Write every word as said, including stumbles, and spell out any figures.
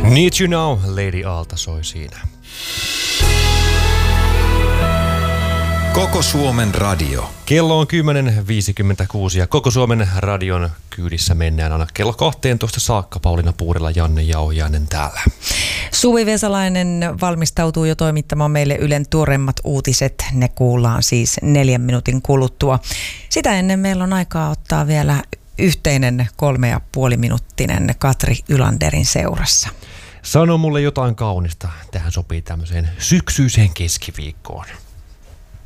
Need You Now, Lady Aalta soi siinä. Koko Suomen radio. Kello on kymmenen viisikymmentäkuusi ja Koko Suomen radion kyydissä mennään aina kello kahteentoista saakka. Pauliina Puurila, Janne Jauhiainen täällä. Suvi Vesalainen valmistautuu jo toimittamaan meille Ylen tuoreimmat uutiset. Ne kuullaan siis neljän minuutin kuluttua. Sitä ennen meillä on aikaa ottaa vielä yhteinen kolme ja puoli minuuttinen Katri Ylanderin seurassa. Sano mulle jotain kaunista. Tähän sopii tämmöiseen syksyiseen keskiviikkoon.